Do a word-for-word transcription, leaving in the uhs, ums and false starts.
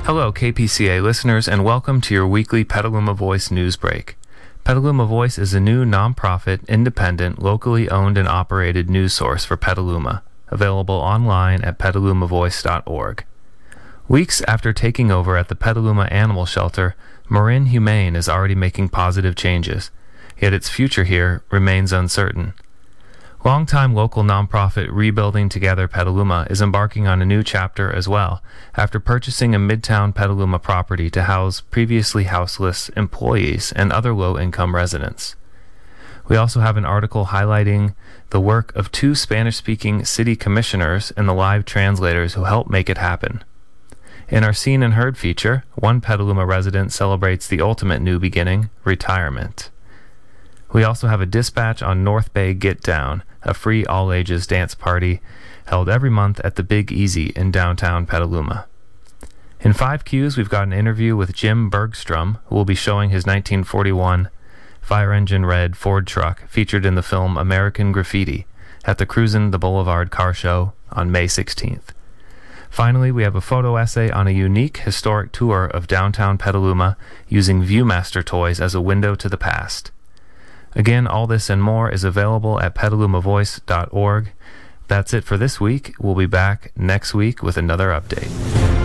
Hello, K P C A listeners, and welcome to your weekly Petaluma Voice news break. Petaluma Voice is a new nonprofit, independent, locally owned and operated news source for Petaluma, available online at petaluma voice dot org. Weeks after taking over at the Petaluma Animal Shelter, Marin Humane is already making positive changes, yet its future here remains uncertain. Longtime local nonprofit Rebuilding Together Petaluma is embarking on a new chapter as well, after purchasing a midtown Petaluma property to house previously houseless employees and other low-income residents. We also have an article highlighting the work of two Spanish-speaking city commissioners and the live translators who helped make it happen. In our Seen and Heard feature, one Petaluma resident celebrates the ultimate new beginning, retirement. We also have a dispatch on North Bay Get Down, a free all-ages dance party held every month at the Big Easy in downtown Petaluma. In five Qs, we've got an interview with Jim Bergstrom, who will be showing his nineteen forty-one fire engine red Ford truck featured in the film American Graffiti at the Cruisin' the Boulevard car show on May sixteenth. Finally, we have a photo essay on a unique historic tour of downtown Petaluma using Viewmaster toys as a window to the past. Again, all this and more is available at petaluma voice dot org. That's it for this week. We'll be back next week with another update.